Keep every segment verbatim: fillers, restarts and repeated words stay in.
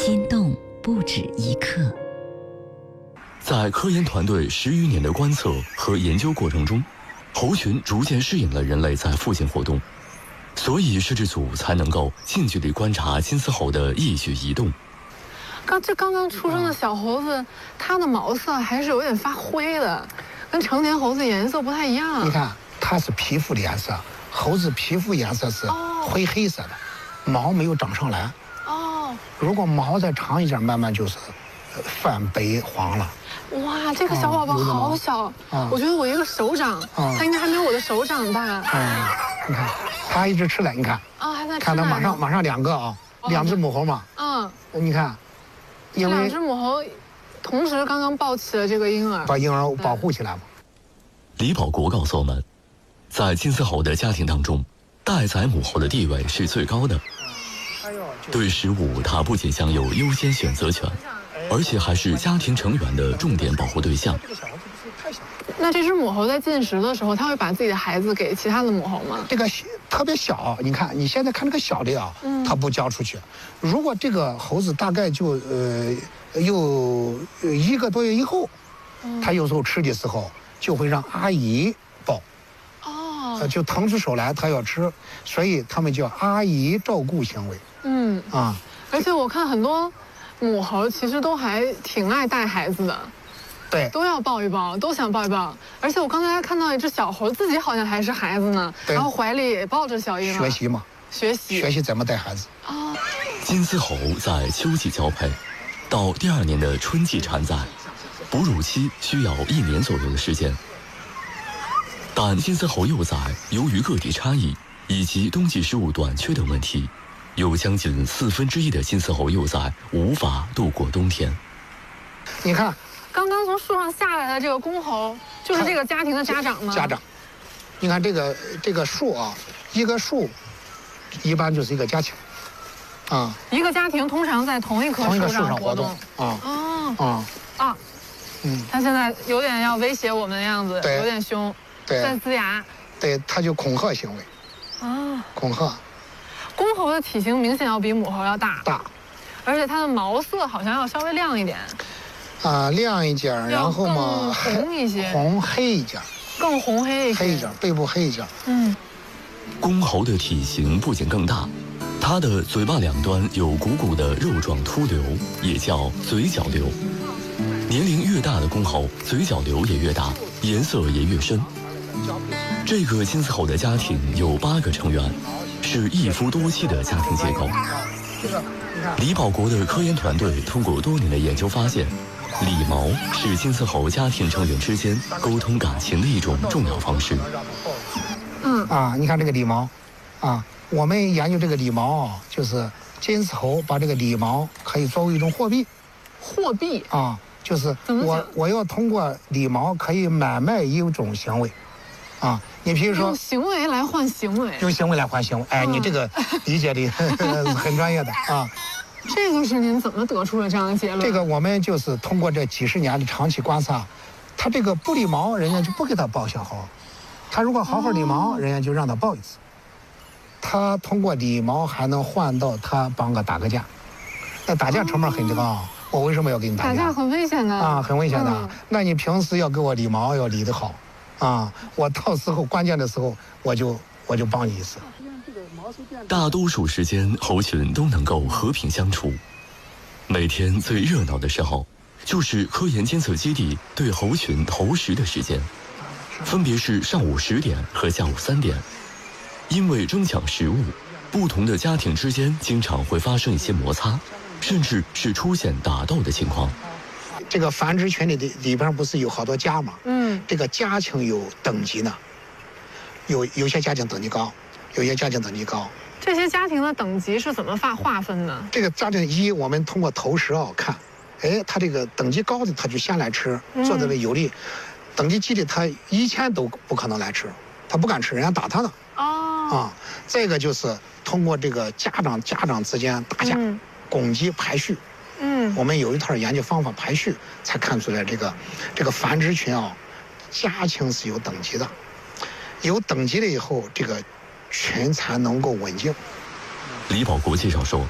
心动不止一刻。 在科研团队十余年的观测和研究过程中，猴群逐渐适应了人类在附近活动，所以摄制组才能够近距离观察金丝猴的一举一动。 刚这刚刚出生的小猴子，它的毛色还是有点发灰的，跟成年猴子颜色不太一样。 你看，它是皮肤的颜色，猴子皮肤颜色是灰黑色的，哦、毛没有长上来。哦。如果毛再长一点，慢慢就是泛白黄了。 哇，这个小宝宝好小，啊、我觉得我一个手掌，啊、它应该还没有我的手掌大。 嗯，你看，它一直吃奶，你看。 啊，还在吃奶。 看它马上马上两个啊，哦、两只母猴嘛。嗯。你看。 这两只母猴同时刚刚抱起了这个婴儿， 把婴儿保护起来嘛。 李保国告诉我们，在金丝猴的家庭当中，待宰母猴的地位是最高的。对食物，它不仅享有优先选择权，而且还是家庭成员的重点保护对象。 那这只母猴在进食的时候，它会把自己的孩子给其他的母猴吗？ 这个特别小，你看你现在看这个小的啊，嗯、它不交出去。如果这个猴子大概就呃有一个多月以后，嗯、它有时候吃的时候就会让阿姨抱。哦。呃，就腾出手来，它要吃，所以他们叫阿姨照顾行为。嗯。啊。 而且我看很多母猴其实都还挺爱带孩子的。 对， 都要抱一抱，都想抱一抱。而且我刚才还看到一只小猴，自己好像还是孩子呢，然后怀里也抱着小婴儿。 学习嘛， 学习学习怎么带孩子。 哦。金丝猴在秋季交配，到第二年的春季产崽，哺乳期需要一年左右的时间。但金丝猴幼崽由于个体差异以及冬季食物短缺等问题，有将近四分之一的金丝猴幼崽无法度过冬天。 你看。 刚刚从树上下来的这个公猴，就是这个家庭的家长吗？ 家长，你看这个这个树啊，一个树，一般就是一个家庭，啊， 一个家庭通常在同一棵树上活动啊啊啊啊，嗯，它现在有点要威胁我们的样子，有点凶， 对， 在呲牙， 对，它就恐吓行为啊，恐吓。 公猴的体型明显要比母猴要大， 大， 而且它的毛色好像要稍微亮一点。 啊，亮一点，然后嘛， 红一些， 红黑一点， 更红黑一些， 黑一点，背部黑一点。 嗯， 公猴的体型不仅更大，它的嘴巴两端有鼓鼓的肉状突瘤，也叫嘴角瘤。年龄越大的公猴，嘴角瘤也越大，颜色也越深。这个金丝猴的家庭有八个成员，是一夫多妻的家庭结构。李保国的科研团队通过多年的研究发现，理毛是金丝猴家庭成员之间沟通感情的一种重要方式。 嗯啊，你看这个理毛，啊，我们研究这个理毛啊，就是金丝猴把这个理毛可以作为一种货币。 货币啊，就是我我要通过理毛可以买卖一种行为，啊，你比如说用行为来换行为， 用行为来换行为，哎，嗯、你这个理解的很专业的啊。 这个是您怎么得出了这样的结论？ 这个我们就是通过这几十年的长期观察，他这个不理毛，人家就不给他抱小猴；他如果好好理毛，哦、人家就让他抱一次。他通过理毛还能换到他帮个打个架，那打架成本很高。哦、我为什么要给你打架？ 打架很危险的啊，很危险的。嗯、那你平时要给我理毛，要理得好啊，我到时候关键的时候我就我就帮你一次。 大多数时间，猴群都能够和平相处。每天最热闹的时候，就是科研监测基地对猴群投食的时间，分别是上午十点和下午三点。因为争抢食物，不同的家庭之间经常会发生一些摩擦，甚至是出现打斗的情况。 这个繁殖群里的里边不是有好多家吗？嗯，这个家庭有等级呢，有有些家庭等级高。有些家庭等级高， 这些家庭的等级是怎么划划分的？ 这个家庭一，我们通过投食啊看，哎，他这个等级高的他就先来吃，做的有利；嗯、等级低的他以前都不可能来吃，他不敢吃，人家打他呢。哦。啊，再一个就是通过这个家长家长之间打架、嗯、攻击排序。嗯。我们有一套研究方法排序，才看出来这个这个繁殖群啊，家庭是有等级的，有等级了以后，这个群才能够稳定。 李保国介绍说，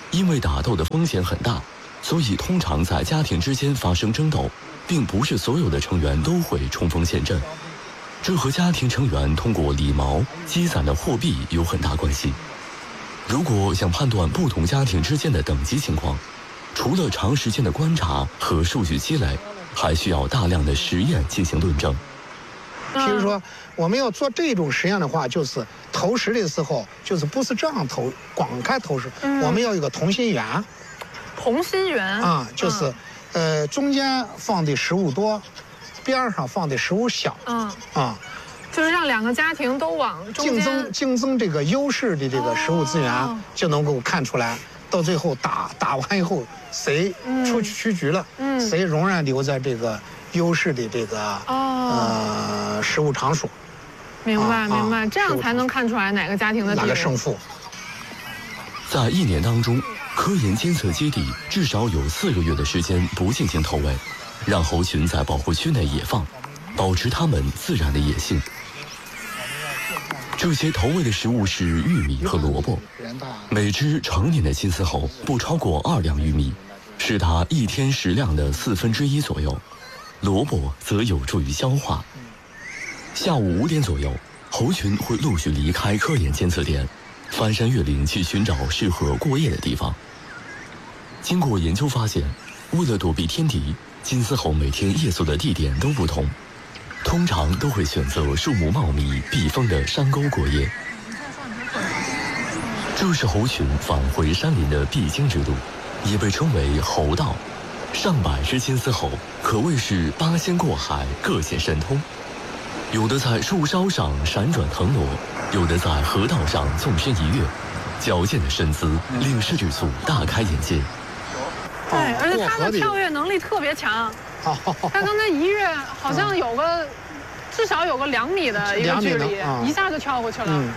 因为打斗的风险很大，所以通常在家庭之间发生争斗，并不是所有的成员都会冲锋陷阵。这和家庭成员通过礼毛积攒的货币有很大关系。如果想判断不同家庭之间的等级情况，除了长时间的观察和数据积累，还需要大量的实验进行论证。 比如说，我们要做这种实验的话，就是投石的时候，就是不是这样投，广开投石，嗯、我们要有个同心圆。 同心圆啊，就是，嗯、呃，中间放的食物多，边上放的食物小。嗯啊， 就是让两个家庭都往中间竞争竞争这个优势的这个食物资源，哦、就能够看出来。到最后打打完以后，谁出出局了，嗯、谁仍然留在这个优势的这个、哦、呃食物场所。 明白、啊、明白，这样才能看出来哪个家庭的哪个胜负。 在一年当中，科研监测基地至少有四个月的时间不进行投喂，让猴群在保护区内野放，保持它们自然的野性。这些投喂的食物是玉米和萝卜，每只成年的金丝猴不超过二两玉米，是它一天食量的四分之一左右。萝卜则有助于消化。下午五点左右，猴群会陆续离开科研监测点，翻山越岭去寻找适合过夜的地方。经过研究发现，为了躲避天敌，金丝猴每天夜宿的地点都不同。通常都会选择树木茂密、避风的山沟过夜。这是猴群返回山林的必经之路，也被称为猴道。上百只金丝猴可谓是八仙过海，各显神通。有的在树梢上闪转腾挪，有的在河道上纵身一跃，矫健的身姿令摄制组大开眼界。 对，而且它的跳跃能力特别强。他刚才一跃，好像有个、嗯、至少有个两米的一个距离，嗯、一下就跳过去了。嗯、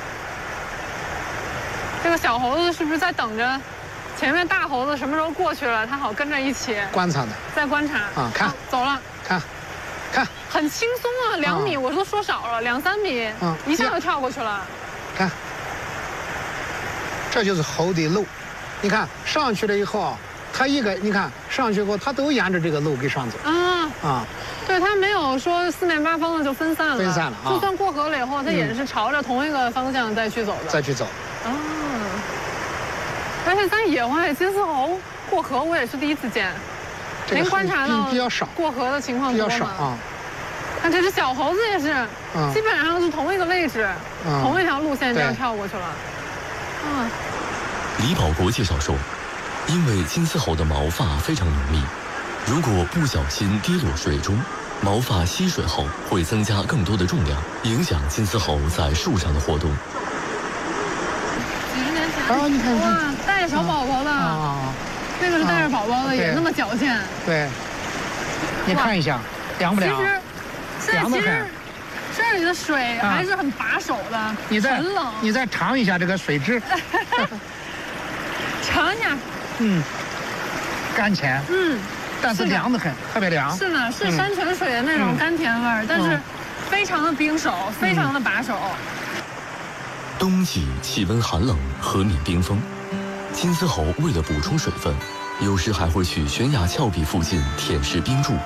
这个小猴子是不是在等着前面大猴子什么时候过去了，它好跟着一起观察的？ 在观察啊，看、啊、 走了， 看，看， 很轻松啊，两米，啊、我都说少了，两三米，嗯、一下就跳过去了。 看，这就是猴的路，你看上去了以后。它一个，你看上去后，它都沿着这个路给上走啊啊！ 对，它没有说四面八方的就分散了， 分散了啊！ 就算过河了以后，它也是朝着同一个方向再去走的， 再去走。 啊！而且在野外，金丝猴过河我也是第一次见。您观察到比较少过河的情况多吗？ 比较少啊。 看这只小猴子也是，基本上是同一个位置，同一条路线这样跳过去了。啊！ 李保国介绍说。因为金丝猴的毛发非常浓密，如果不小心跌落水中，毛发吸水后会增加更多的重量，影响金丝猴在树上的活动。 几十年前， 啊，你看， 哇，带着小宝宝的，啊，这个是带着宝宝的，也那么矫健。 对，你看一下，凉不凉？ 其实，现在其实这里的水还是很把手的， 你再很冷。 你再尝一下这个水质， 尝一下。 嗯，甘甜，嗯，但是凉得很，特别凉。 是呢，是山泉水的那种甘甜味儿，嗯、但是非常的冰手，嗯、非常的把手。 冬季气温寒冷，河面冰封，金丝猴为了补充水分，有时还会去悬崖峭壁附近舔舐冰柱。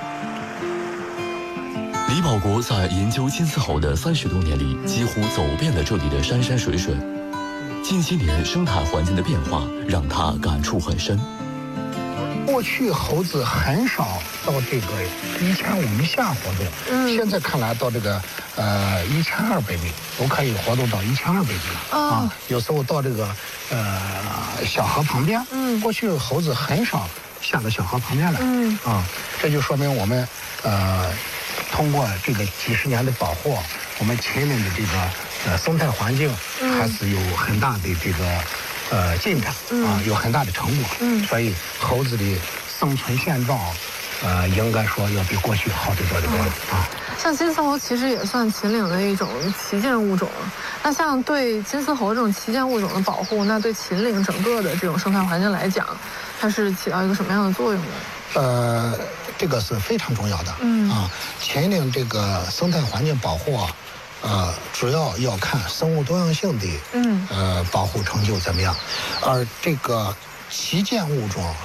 李保国在研究金丝猴的三十多年里，几乎走遍了这里的山山水水。近些年生态环境的变化让他感触很深。 过去猴子很少到这个一千五以下活动，嗯，现在看来到这个呃一千二百米都可以活动到一千二百米了、哦、啊。有时候到这个呃小河旁边，嗯，过去猴子很少下到小河旁边来，嗯啊，这就说明我们呃通过这个几十年的保护，我们秦岭的这个。呃，生态环境还是有很大的这个呃进展、嗯、啊，有很大的成果。嗯，所以猴子的生存现状，呃，应该说要比过去好得多得多、嗯、啊。 像金丝猴其实也算秦岭的一种旗舰物种。那像对金丝猴这种旗舰物种的保护，那对秦岭整个的这种生态环境来讲，它是起到一个什么样的作用呢？ 呃，这个是非常重要的。嗯啊，秦岭这个生态环境保护啊。呃，主要要看生物多样性的嗯呃保护成就怎么样，而这个旗舰物种